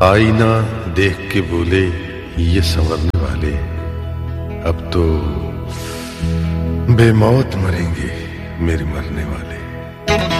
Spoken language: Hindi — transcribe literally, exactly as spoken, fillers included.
आईना देख के बोले ये संवरने वाले, अब तो बेमौत मरेंगे मेरे मरने वाले।